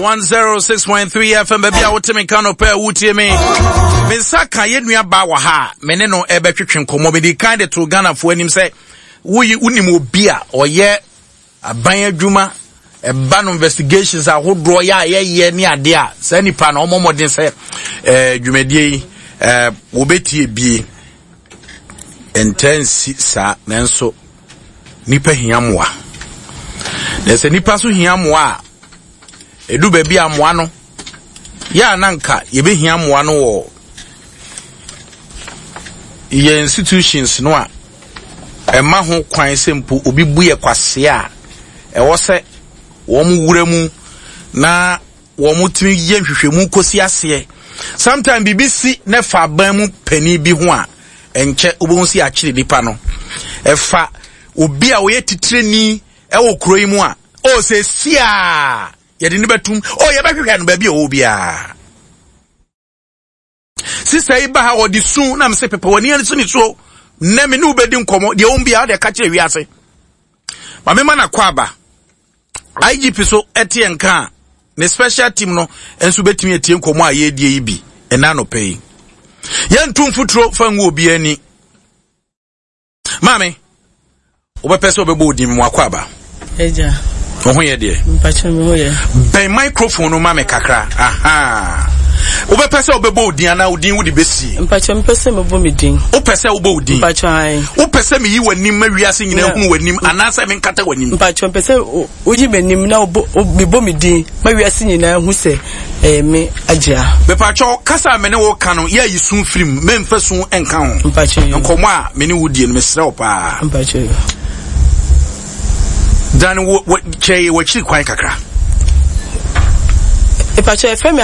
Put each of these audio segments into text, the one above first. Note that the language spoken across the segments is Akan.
106.3 FM baby a woteme kano pa wutie me saka yenua ba wa ha mene no ebetwetwe nkomo be di kind to Ghana fo anim se unim obi a oye aban adwuma eba no investigations ahodo ya ye ne ade a sa nipa na omomodin se dwumadie wobetie bie intense sa nanso nipa hiamoa nese nipa so hiamoa edu baby amoa no ya nanka yebe hiamoa no wo ye institutions no a ema ho kwan sempo obi buye kwase a ewo se wo mu wura mu na wo mu timi ye hwehwemu kosi ase sometimes BBC ne fa ban mu pani bi ho a enche obo si a kire nipa no efa obi a wo ye titreni ewo kuro yi mu a o se sia ye de ne betum o ye behwehwe no ba bi o bia sister iba ha odi sun na mse pepe woni ani so ni so na me no bedi nkomo de ombia de ka kire wi ase ma me mana kwa ba IGP so etie nka ne special team no enso betimi etie nkomo a ye die yi bi ena no pay ye ntum futuro fangu obi ani mame obepese obebo odi mi akwa ba eja ohun ye de mpache me ho ye ben microphone no mame kakra aha obepese obebo odi ana odi wudi besi mpache mpese mebo medin opese obo odi mpache ai opese me yi wanim mawiase nyina hunu wanim anasa me nkata wanim mpache mpese oji benim na mebo medin mawiase nyina hu se me agya bepacho kasa me ne wo kanu ya yisun film me mfasun enka ho mpache nkomo a me ne wudi no mesra opa mpache dan wo chey wo chi kwan kakra mpache feme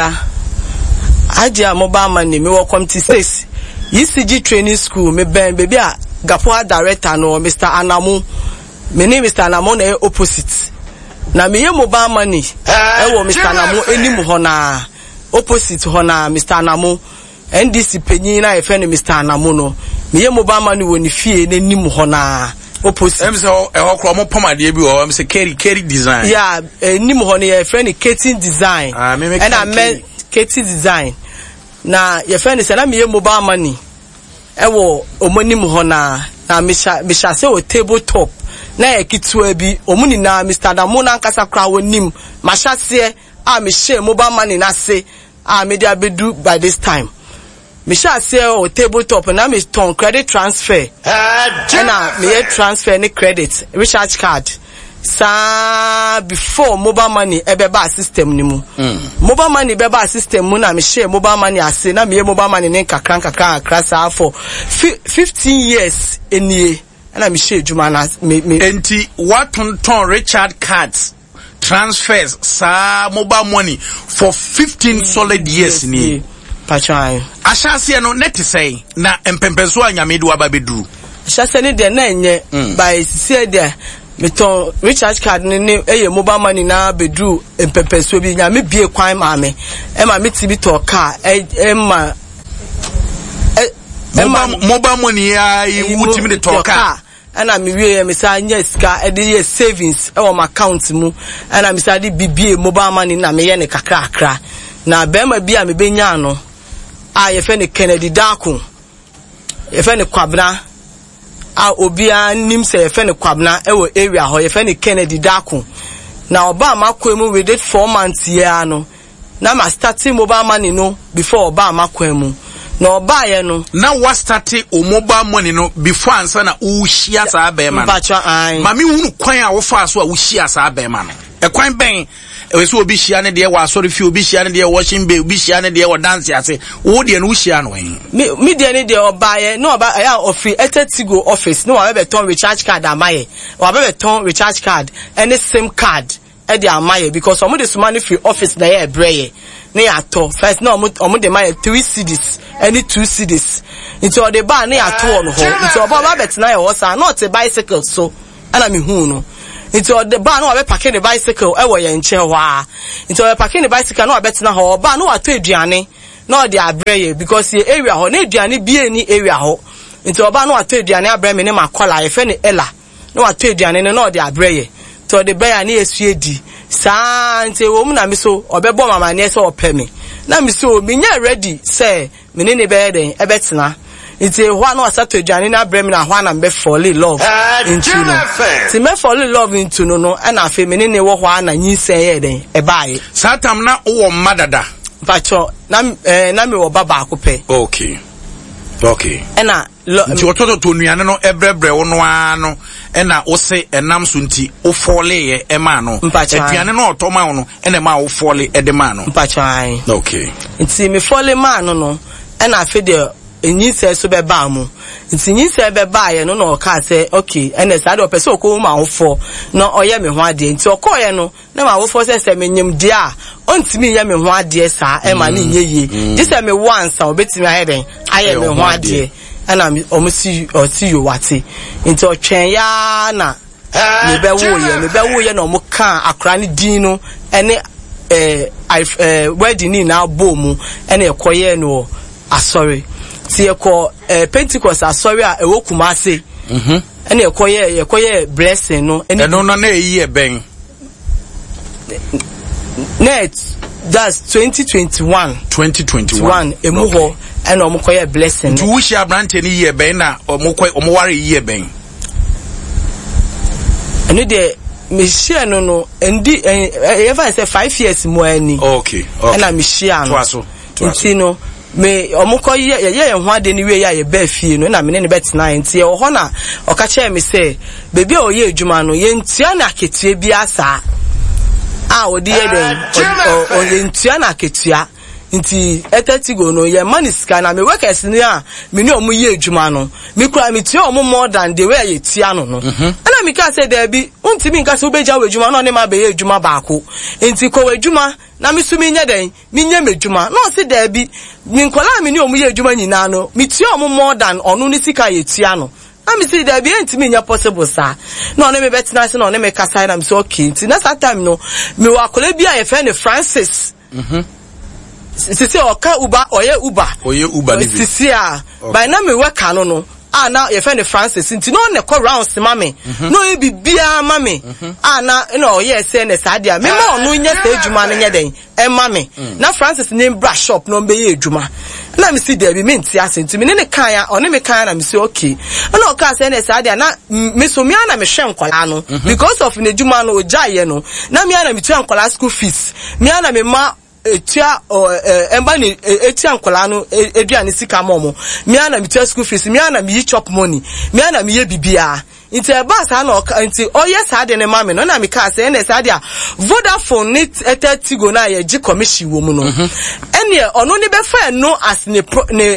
Hajia mobile money me wo committee 6 ECG training school me ben baby a Gapoa director no Mr. Anamu me name Mr. Anamu na opposite na me ye mobile money wo Mr. Anamu enim ho na opposite ho na Mr. Anamu NDC penyin na efe no Mr. Anamu no me ye mobile money wo ni fie na enim ho na opposite em so ehokro mo pomade bi o em se carry design yeah enim ho na ye friend Kating design and I meant Kating design na your friend is na me mobile money ewo omonim ho na misha se o tabletop na ekitua bi omuni na Mr. Adamu na nkasa kra wonim mashase a me share mobile money na se a me dia bedu by this time misha se o tabletop na me ton credit transfer na me transfer ni credit recharge card sa before mobile money ebeba system ni mu mobile money beba system mu na me share mobile money ase na me mobile money ne kakra sa for 15 years enie na me share juma na me enti what ton Richard cards transfers sa mobile money for 15 solid years ni pachan ashase no net say na empempeso anyamedu ababeduru ashase ne de na enye by see there meton recharge card ni eye mobile money na bedru empepeso bi nya me bie kwan ma me e ma me tibi to car mobile money ya wutimi de to car ana me wie me sa nya sika e de savings e wo my account mu ana me sa de bibie mobile money na me ye ne kakra na be ma bia me benya no a ye fe ne Kennedy Dako ye fe ne Kwabna a obia nim se ye fe ne Kwabna ewo area ho ye fe ne Kennedy Dako na oba makwemu we did 4 months here no na ma starting mobile money no before oba makwemu na oba ye no na what started o mobile money no before ansa na wo hia sa ba ma ma me hunu kwan a wo fa so a wo hia sa ba ma no e kwan ben e so obi hia ne de wa sorry fi obi hia ne de washing bay obi hia ne de wa dance ase wo de no hia no hen me de ne de oba ye no oba ya office etetigo office no wa be ton recharge card amaye wa be ton recharge card any sim card e de amaye because omo de money free office na ye breye na ya to first no omo de maye 3 cedis any 2 cedis into the bar na ya to on ho into oba bet na ye wo sa not a bicycle so ana me hu no into the bar no wa be parking the bicycle e wo ye nche ho a into we parking the bicycle no wa bet na ho bar no wa to aduane no de abreye because the area ho na aduane bie ni area ho into oba no wa to aduane abreye me ne makola ye fe ne ella no wa to aduane no de abreye to the buyer na esuedi saa nti wo mu na me so obebo mama ne se opɛ me na me so me nya ready say me ne be den e betena nti ho na wasato adwane na brem na ho na me fall in love into no ti me fall in love into no no na afi me ne wo ho na nyinsen ye den e baaye satam na wo madada pacho na me wo baba akopɛ okay ena nti ototo to nuane no ebrebre wo no ano ena wo se enam so nti wo fole ye ema no aduane no otoma wo no ena ma wo fole edema no mpachai okay nti me fole ma no ena afi de enyinse so be ba mu nti nyinse be ba ye no no ka say okay ena sa de opese okwo ma wo fo no oye me ho ade nti okoye no na ma wo fo se menyem de a ontimi ye me ho ade sa e ma ne yeye this me once a obetimi ayeden aye me ho ade ana omusi oti yo wate nti otwen ya na me be wo ye na omo kan akra ne din no ene wedding ni na bomu ene ekoye no asori ti eko Pentecost asori a ewo Kumase ene ekoye blessing no ene no na eyi ben net that's 2021 emu ho ene omokoye blessing to wish abrante ni ye ben na omoware ye ben ene de me share no endi ever say 5 years mo ani okay ena me share no nti no me omokoye ye ho ade ni we ye ba fie no na me ne betena nti e ho na oka che me say bebi o ye adwuma no ye ntia na ketua bi asa odi ye den o ye ntia na ketua nti etatigo no ye maniska na me workers ni a me ni omo ye adwuma no me kura me tia omo more than the way ye tia no no ana me ka say there bi untimi nka se obeja we adwuma no ne ma be ye adwuma baako nti ko we adwuma na me sumi nya den me nya medwuma no se there bi me nkola me ni omo ye adwuma nyina no me tia omo more than onu ni sika ye tia no na me see there bi entimi nya possible sa no ne me betina se no ne me kasa na me so okay nti na that time no me wa kola bi a ye fe ne Francis sisi oka uba ni sisi a by na me work no na ye friend Francis nti no ne call rounds mame no e bibia mame na no ye say ne sadia me ma onu nya sa adwuma no nya den e mame na Francis ne brush shop no be ye adwuma na me see there be me nti ase nti me ne kan ya one me kan na me say okay na o ka say ne sadia na me so me na me hwe nkola no because of ne adwuma no ojaye no na me na me tua nkola school fees me na me ma etia emba ni etia nkola no eduane sika momo me ana me tia school fees me ana me chop money me ana me ye bibia nti eba sa na nti oye sa de ne mame no na me ka say na sa de a Vodafone ni etatigo na ye gi commission wo mu no ene ono ni be fa no as ne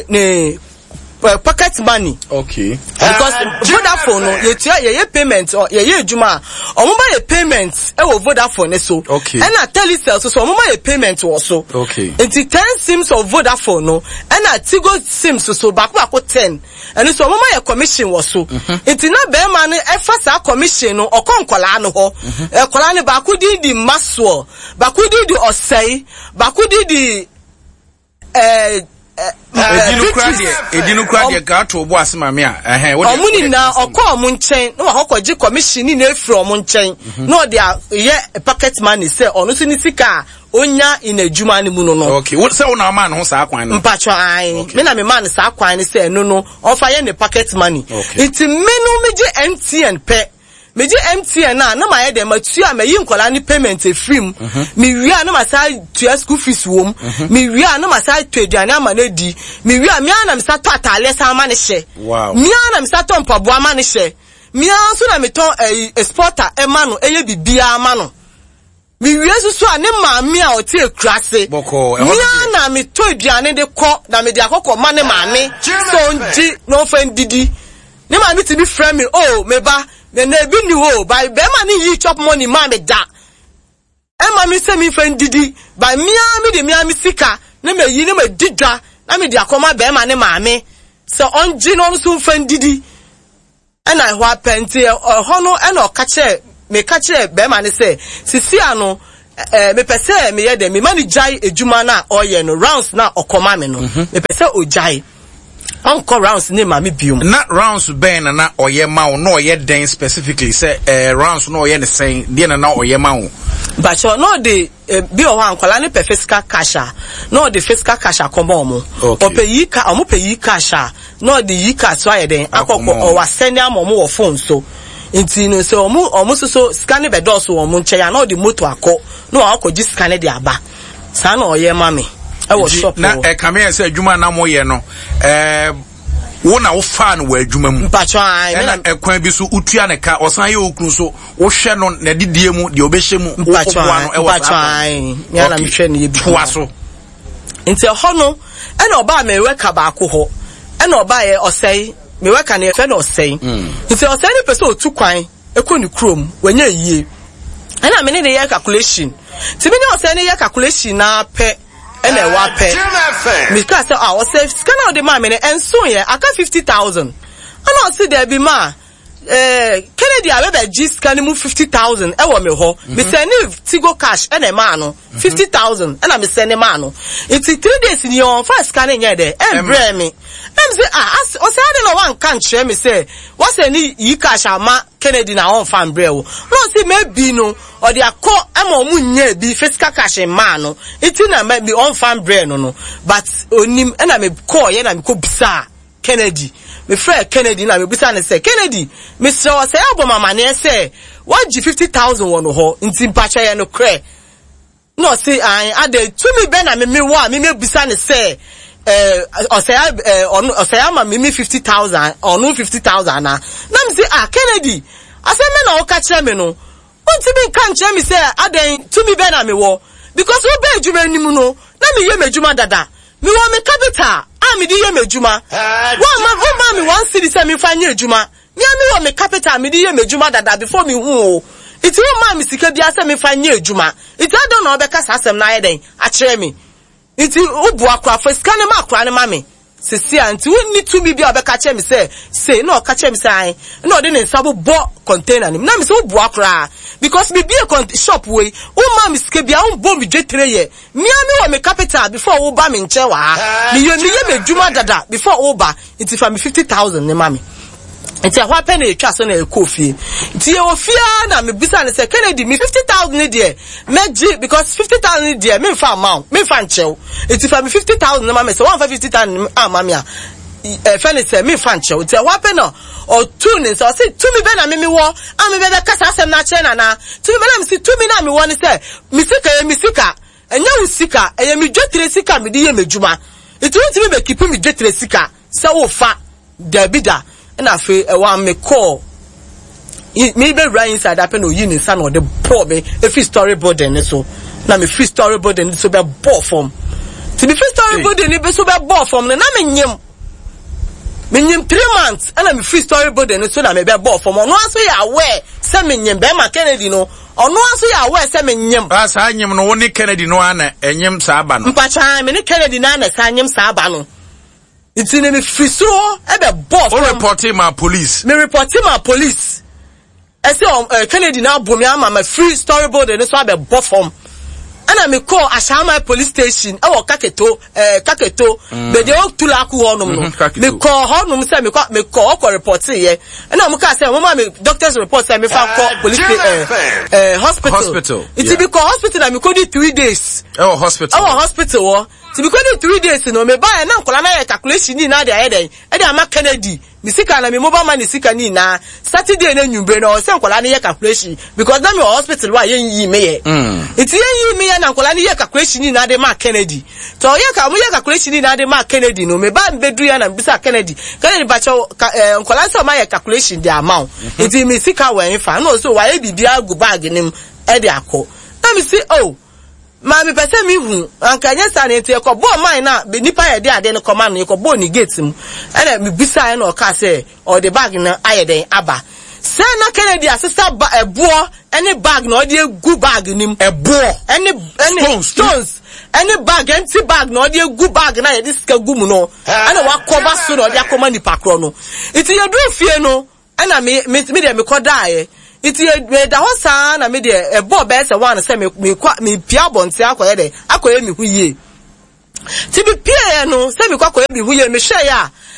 pocket money okay because Vodafone no ye payment or ye adwuma omo ba ye payment e wo Vodafone so okay and na Telecel so omo ba ye payment also okay enti 10 sims of Vodafone no and na Tigo sims so back 10 and so omo ba ye commission wo so enti na be ma no e fa sa commission no okonkola no ho e kola ne ba kudi di Maswo ba kudi di Osei ba kudi di edinu krade ka to bo asema me a omuni na okọ omu nchen no hokoji commission ni na efri omu nchen no de ye packet money say onu si ni sika onya inadwuma ni mu no okay what say una man ho sa akwan no mpacho an me na me man sa akwan ni say no ofa ye ne packet money it menu meje MTN pe meje MTN na ma ye de matua ma yi nkola ni payment e free mi wia na ma sa tua school fees wom mi wia na ma sa tua aduane ama na di mi wia mi ana mi sa to atale sa ama ne hye mi ana mi sa to mpaboa ama ne hye mi ana so na mi to exporter e ma no eye bibia ama no mi wia so a ne ma mi a o te krase mi ana mi to aduane de kọ na mi de akọkọ ma ne ma ne so nji no fa ndidi ne ma mi ti bi frame me oh me ba na bi ni wo by be ma ni yi chop money ma me da e ma mi se mi fa ndidi by mi de mi sika na me yi na me didwa na me de akoma be ma ne ma me so onji no so fa ndidi e na ho apenti ho no e na o ka che me ka che be ma ne se sisi ano me pese me ye de me ma ni jai ejuma na oye no rounds na okoma me no me pese o jai Uncle rounds name mami biom. Not rounds ben na oye ma no oye den specifically say rounds no oye the same dey na oye ma. But no the bi o han kwala ne fiscal cash no the fiscal cash akomo omo. O pe yi ka omo pe yi cash no the yi cash so aye den akoko o wa send am omo wo phone so. Inti no so omo so scan be do so omo nche ya no the motor akọ no akọ scan de aba. Sa na oye ma me. I was shop na come here say adwuma na moye no wo na wo fan wo adwuma mu mpacho ai na ekwan bi so utua ne ka osan ye okunu so wo hwe no na didie mu de obehye mu mpacho ai ya na mhwe ne ye bi so nti ho no e na oba me weka ba ko ho e na oba ye osei me weka ne fe na osei nti osei ne pese otu kwan ekoni krom wanya yie e na me ne ye calculation ti me ne osei ne ye calculation na pe ene wa pe because say I was say scan out the man me and so here aka 50,000 and I see there be ma Kennedy abebe G scan mu 50,000 e wo me ho me send Tigo cash ene ma no 50,000 and I me send ma no it's 3 days in your first scan nya there e bre me em say o say I no wan kan share me say what say ni yi cash ama Kennedy na on fan bre wo no say maybe no or the akọ ama mu nya bi fiscal cash man no it na me on fan bre no but onim na me call ye na me ko bisa Kennedy me friend Kennedy na me bisa na say Kennedy me say album mama na say what G 50,000 won ho nti mpacha ye no kre no say I dey to me be na me wa me bisa na say say ama me 50,000 or no 50,000 na me say Kennedy I say me na o ka kire me no unti me kan kire me say aden to me be na me wo because we be adwuma nim no na me ye madwuma dada me wo me capital me di ye madwuma wa me one city say me fa nye adwuma me wo me capital me di ye madwuma dada before me hu iti wo ma me sika bia say me fa nye adwuma iti adon na obeka sasem na ye den a kire me iti obu akwa for scan ma akwa ne ma me sisi anti woni to me bia obeka kire me say no ka kire me say no de ne nsabo bo container ni na me say obu akwa because me be a shop way o ma me sika bia on bo me dwetre ye me wo me capital before wo ba me nche wa me ye me dwuma dada before wo ba iti fa me 50,000 ne ma me iti ahwa pe na etwa so na ekofie iti ye ofia na me bisa ne say Kennedy me 50,000 ne de meji because 50,000 ne de me fa amount me fa nchew iti fa me 50,000 ne ma me say 150,000 ama me a furniture me fan chow ti wa pe no o tu ni so say tu mi be na me wo am me be kasa asem na che na tu mi be na me si tu mi na me wo ni say mi sika enya wo sika eye mi dwetre sika me di ye medjuma itu nti me be keep mi dwetre sika say wo fa dabida na fe e wa me call me be right inside happen o yin nsa na the poor me e free storyboard en so na me free storyboard en so be ball form ti be free storyboard en be so be ball form na me nyem menyem 3 months and I'm free storyboard and so na me be ball for no aso ya aware say menyem be ma Kennedy no ono aso ya aware say menyem sa anyem no woni Kennedy no ana enyem sa aba no mpacha me ne Kennedy na na sa anyem sa aba no iti ne me free so e be ball for reporting my police I say Kennedy na bomi ama my free storyboard and so be ball form and I call Ashama police station e wo kaketo be de o tulaku honum no me call honum say me call report here and I say mama me doctor's report say me fa call police hospital it be call hospital na me call 3 days hospital ti be call 3 days no me buy na nkola na calculation ni na dey e dey ama Kennedy mi sika na me mobile money sika ni na Saturday na nyumbe na o se nkola na ye calculation because na me hospital wa ye yi me ye it ye yi me na nkola na ye calculation ni na dey ma Kennedy to ye calculation ni na dey ma Kennedy no me ba bedu ya na bisa Kennedy ba cho nkola so ma ye calculation the amount it me sika wa en fa no so wa ye bibia go bag nim e dey akọ na me say oh ma me pese mi hu anka nya sa na enti e ko bo man na be nipa ye de ade no command no e ko bo ni gate mu ena me bisa na o ka say o the bag na ayeden aba say na Kennedy asesa ebo any bag na o de gu bag nim ebo any stones any bag empty bag na o de gu bag na ye diska gu mu no ena wa cover so na o de akoma nipa kro no iti ye do fie no ena me de me ko daaye iti me da hosa na me de ebo be se wan se me pia bonte akoye de akoye mi huye ti bi pia no se me kwakoye mi huye me hwe ya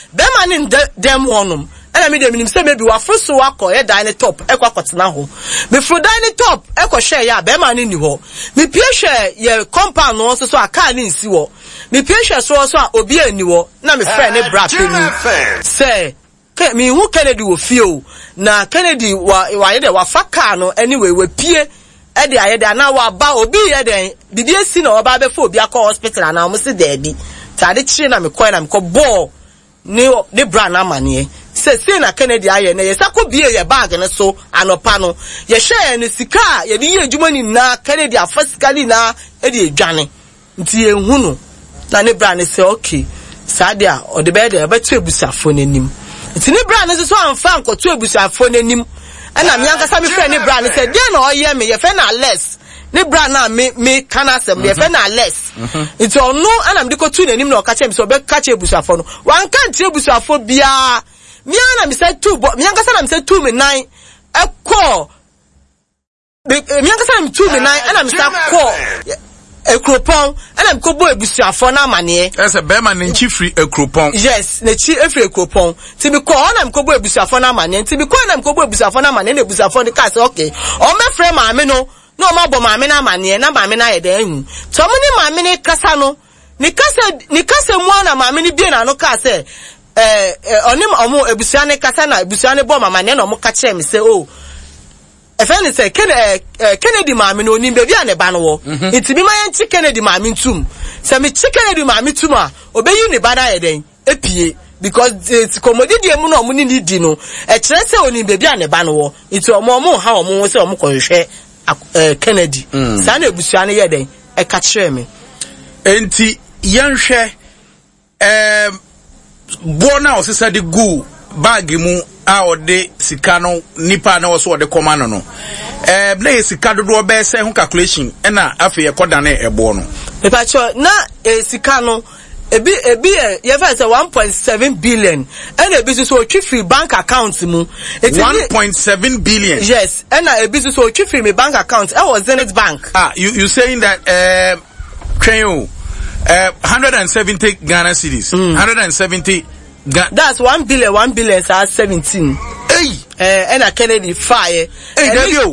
be man in dem honum and me dem say maybe wa fruso akọ e dine top ekwa kwatena ho me fro dine top ekọ share ya be man ni ho me pie share ye compound no so aka ni nsi wo me pie share so a obi ani wo na me friend ne bra pe say me hu Kennedy wo fie na Kennedy wa ye de wa faka no anyway we pie e de aye de na wa ba obi ye de bibi esi na oba be fo obi akọ hospital na mo se de bi tade chire na me koy na me ko ball ne bra na mane se na Kennedy aye na ye sakobie ye bag ne so anopa no ye share ne sika ye bi ye adwuma ni na Kennedy afasikali na e de adwane nti ye hu no na ne bra ne se okay sadia o de be de be tu ebusafo nanim nti ne bra ne so amfa ankoto ebusafo nanim ana me ankasa me friend ne bra ne se de na oye me ye fe na less ne bra na me kana sem ye fe na less nti ono ana me de ko tu nanim na o ka che me so be ka che ebusafo no wan kan che ebusafo bia mi ana mi say two mi ankasa na mi say two me nine ekọ mi ankasa na mi two me nine ana mi say ko ekropon ana mi ko bo ebusuafo na amane ese be man nchi free ekropon yes na chi efri ekropon ti mi ko ana mi ko bo ebusuafo na amane ti mi ko ana mi ko bo ebusuafo na amane na ebusuafo ni ka say okay o me frame maame no o ma bo maame na amane na maame na ye dan hu to mo ni maame ni kasa no ni kasa mu ana maame ni bie na no ka say onim omo ebusuane kasa na ebusuane bo mama ne no mo ka kire me say oh efeni say Kennedy maame no onim bia ne ba no wo iti bi mayen chi Kennedy maame ntum say me chi Kennedy maame ntum a obeyi ne ba na ye den epie because it's commodity emu no omo ni di no e kire say onim bia ne ba no wo iti omo ha omo say omo ko hwehwe Kennedy sa na ebusuane ye den e ka kire me enti yanhwe bona osisa de gu bag mu a ode sika no nipa na wo de komano no na sika dodo be se ho calculation na afi ye koda na ebo no pepa cho na sika no ebi ye fa say 1.7 billion and ebi so twi free bank account mu 1.7 billion yes and ebi so twi free me bank account I was Zenith Bank you saying that train 170 Ghana cedis 170 that's 1 billion so 17 and a Kennedy fire hey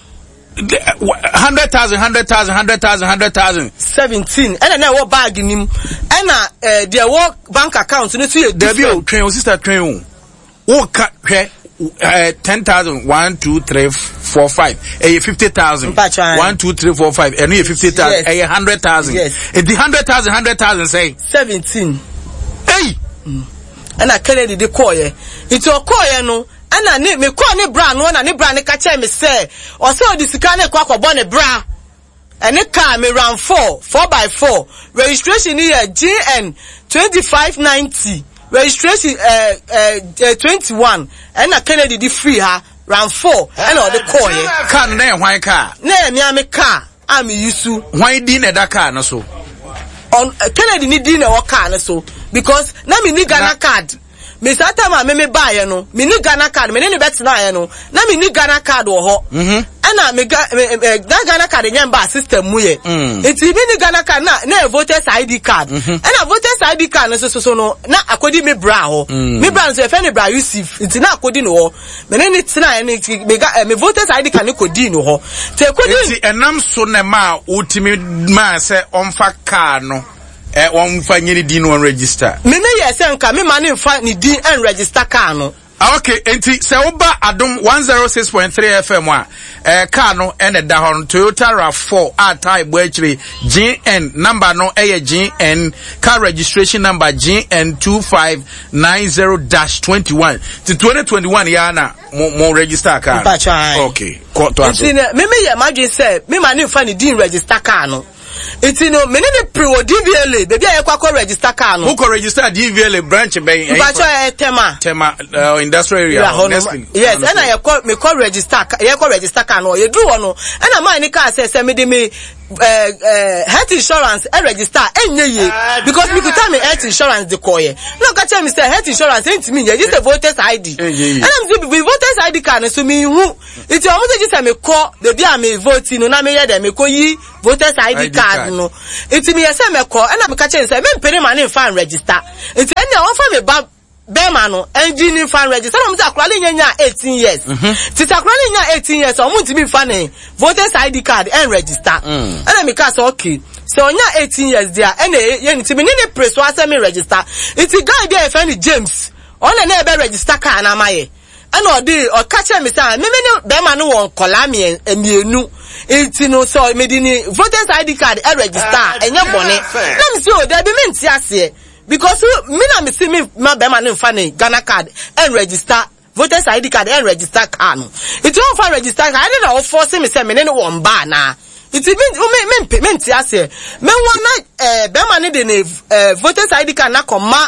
100,000 17 and na wo bag nim and their work bank account no to your debut train sister train wo ka hwe 10,000 1 2 3 4 5 50,000 1 2 3 4 5 and 50,000 100,000 yes the 100,000 say 17 hey and a Kennedy de koye it o koye no and na me ko ne bra no na ne bra ne ka che me say o say o di sika ne kwa kwabo ne bra and ne car me round 4x4 registration here GN 2590 registration 21 and na Kennedy di free ha round 4 and all the koye car na hwan car na me am car am yusu hwan di na da car no so on Kennedy ni di na wo car no so because na me ni Ghana card me sata ma me buy no me ni Ghana card me ni bet na no na me ni Ghana card wo ho ana me Ghana card nyam ba system mu ye enti me ni Ghana card na voters ID card ana voters ID card no so no na akodi me bra ho me bra so e fe ni bra Yusuf enti na akodi no ho me ni tina me voters ID card ni kodi no ho te kodi enti enam so na ma utimi ma se onfa car no one fa nyini di no register me yes nka me ma ne fa ni di and register car no okay enti se oba adom 106.3 FM a car no ene da hon Toyota RAV4 atai bo akire GN number no GN car registration number GN 2590-21 to 2021 ya na mo register car okay to aso me ye madwe say me ma ne fa ni di register car no iti no me ne pre o DVLA baby ayekwa register car no who ko register DVLA branch ben tema industrial area yes and ayekwa me ko register car no ye do no and am ni car say me de me health insurance register enye ye because me could tell me health insurance de koye no ka tell me say health insurance ain't me ye just a voters ID and am say be voters ID card so me hu iti o mo say just me call baby am me vote no na me ye dem me ko yi voters ID card no iti me say me call and am ka tell say me pere man in fan register iti ene o fa me ba bema no engine fan register no mta akrale nya 18 years tita akrale nya 18 years o mu ntimi fa ne voters ID card and register and me ka say okay so onya 18 years there and ye ntimi ni press wa say me register it guy there friend James on na ebe register car na maye and odi o catch me say me bema no won kola me emienu enti no so me di ni voters ID card and register enye bone na me say o there be me nti ase because me na me see me ma be man nfa Ghana card and register voters ID card and register car no it won fa register card I dey na force me say me ne won ba na it be me nti ase me won na be man dey voters ID card na koma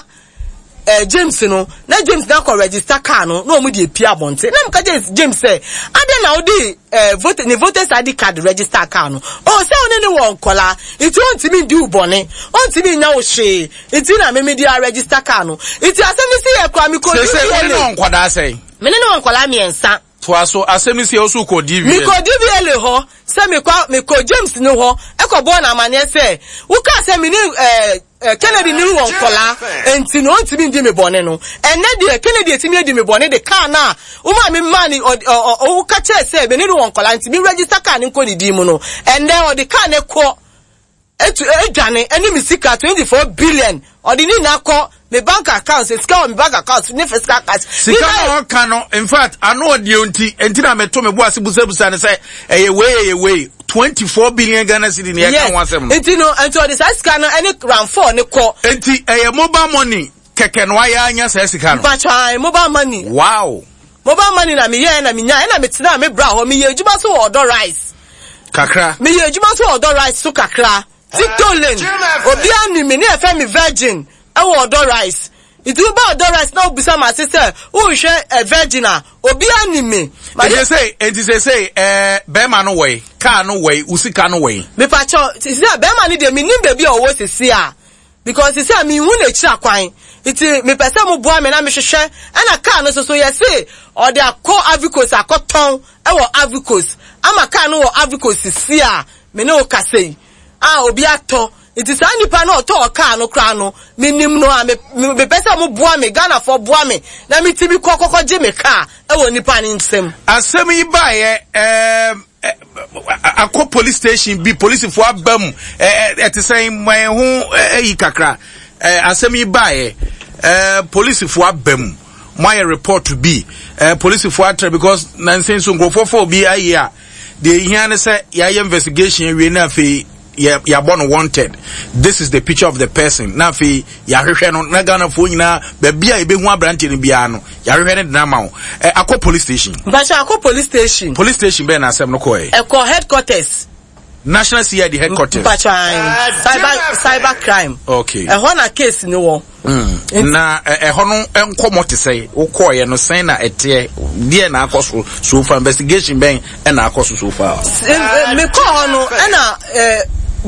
James no na James na ko register car no mu dey pia bonte na mka James say ade na odi voters ID card register car no o say oni ni won kola it won ti me do bone on ti me nya wo hwe it na me dia register car no it asemi si e kwa mi ko say no nkwada say me ne won kola mi ensa to aso asemi si o su ko DVL mi ko DVL ho say me ko James no ho e ko bo na amane say wo ka say me ni Kennedy ni won kola enti no ntimi ndi me bone no enne de Kennedy etimi edi me bone de car na wo ma me mani o ka che say be ni won kola ntimi register car ni ko ni di mu no enne o de car ne ko edwane eni mi sika 24 billion o di ni na ko me bank account sika me bank account ni fiscal cash sika no kan no in fact ano de enti na me to me bo ase busabusa ne say eye we 24 billion Ghana cedi ne ya kan wasem enti no enti o de sika no any round 4 ne ko enti mobile money keke no aya anya sa sika no patwa mobile money wow mobile money na me ye na me nya na me tina me bra ho me ye ejuma so odo rice kakra me ye ejuma so odo rice so kakra Tiktolen obi ani me ne efe me virgin e wo odo rice itu ba odo rice na obisa ma sister wo hwe virgin a obi ani me enti say be ma no way car no way usika no way me pa cho sister be ma ni de me nim be bi o wo sisi a because sister me hu na chi akwan iti me pese mo boa me na me hwehwe ana car no so yesi o de akọ avicos akoton e wo avicos ama car no wo avicos sisi a me ne o kasei obi ato it is any pa no to car no kra no minim no me pesa mo boa me Ghana for boa me na me tibi kokoko je me car e wo nipa ni nsem asem yi ba ye akọ police station bi police fo abam et say my hu yi kakra asem yi ba ye police fo abam my report to be police fo atra because nansen so ngofofo bi ayi a the here say ya investigation we na fe ya born wanted. This is the picture of the person. Na fi ya hwehwe no na Ghana fo nyina ba bia ebe hu abrante ni bia no ya hwehwe ne na ma wo akọ police station. Basha akọ police station. Police station be na asem no ko Eko headquarters. National CID headquarters. Basha cyber crime. Okay. Na case ni wo. Na no enkomo te say wo ko ye no sen na ete die na akoso so far investigation ben na akoso so far. Me ko no na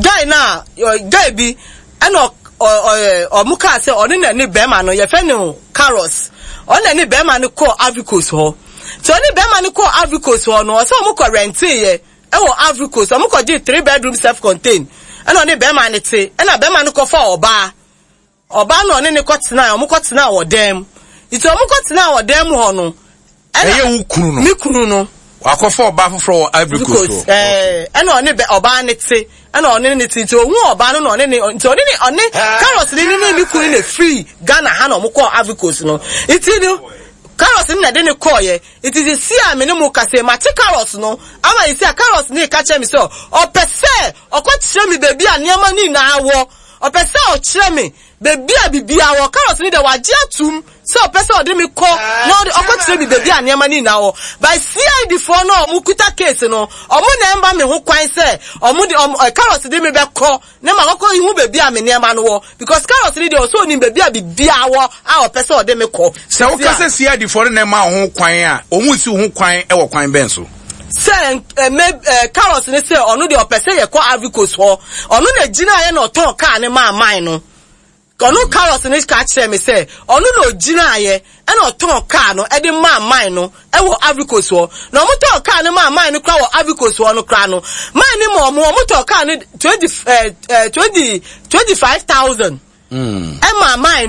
guy bi ana o muka se oni na ni bema no ye fe no carrots on na ni bema no call avicos ho so ni bema no call avicos ho no so mu ko rent ye e wo avicos o mu ko gi 3 bedroom self contained ana ni bema ni te ana bema no ko fa oba no oni ni ko tena o mu ko tena wo dem ito mu ko tena wo dem ho no eye wo kunu no mi kunu no akofo oba foforo ivory coast ana oni be oba ni te ana oni ni ti hu oba no oni ni carrots ni mi kunu na free Ghana ha no mo call ivory coast no iti no carrots ni na de ni call ye it is see am ni mo kase ma ti carrots no ama isi carrots ni ka che mi so o pese o ko tire mi baby aniama ni na awo o pese o tire mi baby abibia wo carrots ni de waje atum so person ode me ko no okotire bi baby aniama ni na wo by CID for no mukuta case no omo na emba me ho kwan se omo de carrots de me be ko na ma kokko ihu baby aniama no wo because carrots ni de so ni baby abibia wo a person ode me ko se wo kase CID for na ma ho kwan a omu si ho kwan e wo kwan ben so say carrots ni say onu de opese ye ko avicos ho onu na gina ye na oton car ni ma man no kono carrots ni ka kire me say onu na ogina aye e na oton car no e de ma man no e wo avicos ho na omo ton car ni ma man no kra wo avicos ho no kra no man ni mo ton car ni 25,000 e ma man no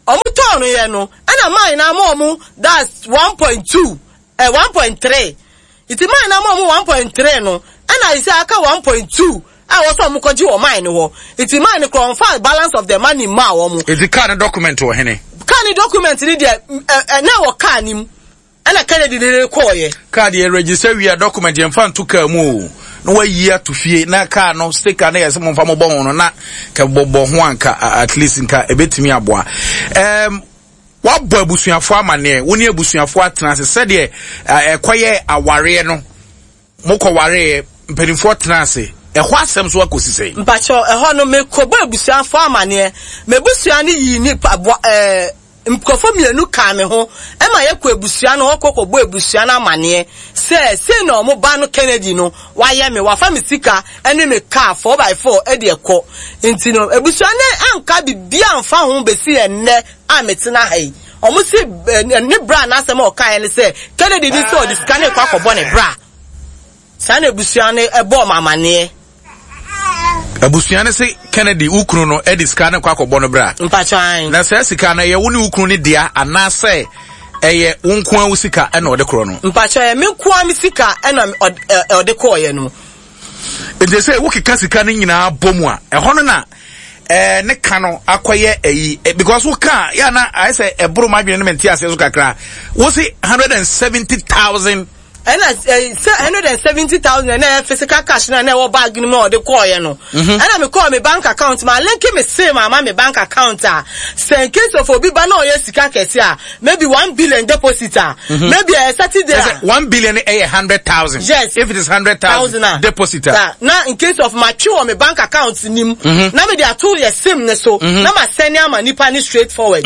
Omuto no ye no ana mine na mo that's 1.2 1.3 iti mine na mo 1.3 no ana isi aka 1.2 was some country or mine wo iti mine confirm balance of the money ma wo mu iti car document wo hene car document ni de na wo car nim ana Kennedy de call ye car de register we document ye mfa to car mu no wa yi atofie na car no sticker na yese mo mfa mo bon no na ka bobo ho anka at least nka ebetimi aboa wabɔ abusuafo amane woni abusuafo atenase sɛde ekoye aware no mokɔ ware mpanimfo tenase ɛho asɛm so akosi sɛ mpacho ɛho no mekɔbɔ abusuafo amane mebusua ne yi ni mkofo mienu ka me ho ema yekɔ abusua no hokɔkɔbɔ abusua na amane se na ɔmo ba no Kennedy no wayɛ me wafa me sika ene me car 4x4 de ekɔ nti no abusua ne anka bibia amfa ho besi enne ametena hai ɔmo se ne bra na asɛm ɔka ene se Kennedy di so di sika ne kɔ akɔbɔ ne bra sa na abusua ne ɛbɔ mamane abusua ne se Kennedy ukunu no edi sika ne kwa akɔbɔ no bra mpachan na sɛ sika na ye woni ukunu ne dia anase eye wonko awu sika ena ode kro no mpachan me ko am sika ena ode kɔ ye no ente se wo kika sika ne nyina bomu a ɛho no na ne ka no akoye eyi because wo ka ya na I say ebro madwene ne menti ase so kakra wo se 170,000 and 170,000 na physical cash na wo bag ni mo de call ye no and I me call me bank account ma link me say ma me bank account say in case of obi ba na o ye sika kese a maybe 1 billion deposit maybe a Saturday 1 billion 100,000 yes if it is 100,000 deposit na in case of my on me bank account nim na me dey ato ye sim ne so na ma send am nipa ni straightforward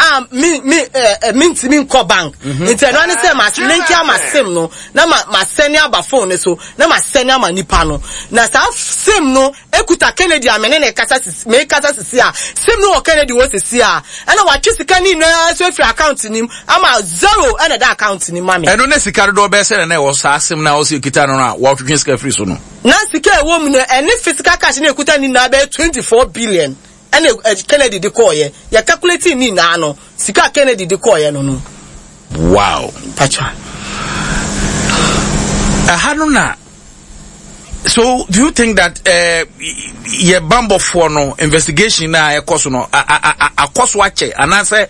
me call bank instead no say ma link am sim no na ma send aba phone so na ma send am nipa no na sa sim no ekuta Kennedy amene na kasa sisi a sim no Kennedy wo sisi a na wa twesika ni na so free account nim ama 0 and that account nim mame eno na sika do be se na wo sa sim na wo se kita no na wo twetwe sika free so no na sika e wo mu no ene physical cash na ekuta ni na be 24 billion and Kennedy de call ye ya calculate ni na no sika Kennedy de call ye no wow pacha Hanuna. So do you think that ye bambo for no investigation na e koso no akoso ache anase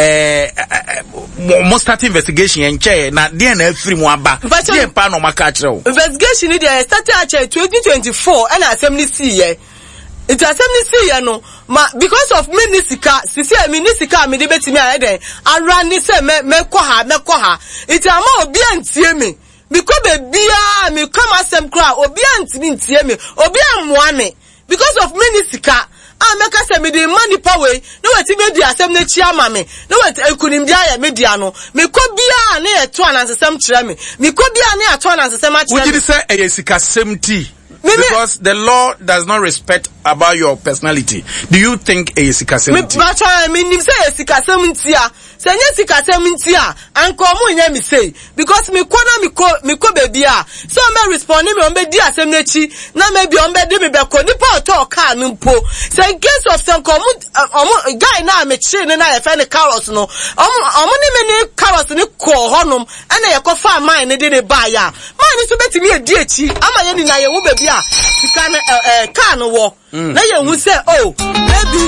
mo start investigation enche na dey na afiri mu aba dey pa no maka kire investigation dey start ache 2024 and assembly see ye it assembly see ye no ma because of minisika sisi minisika me dey betimi ayeden ara ni se me kɔ ha it ama obi antie me because bebia me come asem kra obi antimi ntie me obi amoa me because of minisika ameka se me dey money power no weti me di asem na chi ama me no weti ekunim dia ya media no me ko bia na eto anansesem kire me ko bia na ato anansesem a kire we did say e sika 70 because the law does not respect about your personality. Do you think a sika 70? But I mean, say a sika 70 a say sika 70 a anko mu nya me say because me kona me ko baby a so me respond me on be di asem na chi na maybe on be di me be ko nipa to car no mpo say in case of some omo guy na me chi ne na e fe ne carrots no omo ni me ni carrots ni ko honum na ye ko fa mine ne de buy ya mine so betimi e di echi ama ye ni na ye wo baby a sika na car no wo na ye hu say oh maybe